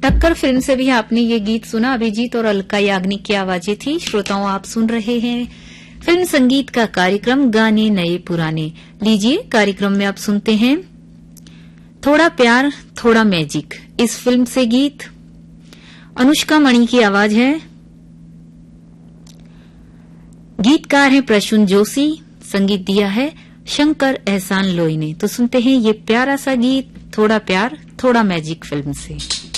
टक्कर फिल्म से भी आपने ये गीत सुना। अभिजीत और अलका याग्निक की आवाजें थी। श्रोताओं, आप सुन रहे हैं फिल्म संगीत का कार्यक्रम गाने नए पुराने। लीजिए, कार्यक्रम में आप सुनते हैं थोड़ा प्यार थोड़ा मैजिक। इस फिल्म से गीत अनुष्का मणि की आवाज है। गीतकार हैं प्रसून जोशी, संगीत दिया है शंकर एहसान लोई ने। तो सुनते हैं ये प्यारा सा गीत थोड़ा प्यार थोड़ा मैजिक फिल्म से।